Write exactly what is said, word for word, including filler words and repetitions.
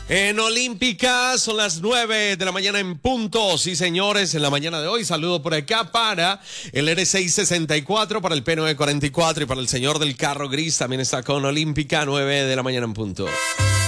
En Olímpica son las nueve de la mañana en punto. Sí, señores, en la mañana de hoy saludo por acá para el R seis sesenta y cuatro, para el P nueve cuarenta y cuatro y para el señor del carro gris. También está con Olímpica, nueve de la mañana en punto.